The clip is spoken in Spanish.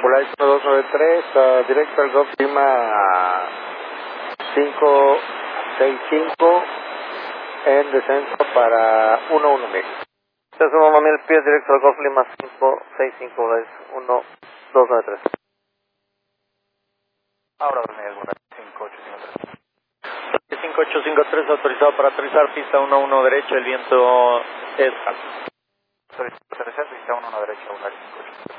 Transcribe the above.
Polaris 1293, directo al Golf Lima 565 en descenso para 11.000. Se suma 1000 pies directo al Golf Lima 565, es 1293. Ahora 5853. 5853 autorizado para aterrizar, pista 11 derecho, el viento es alto. Autorizado para aterrizar, pista 11 derecho, 5853.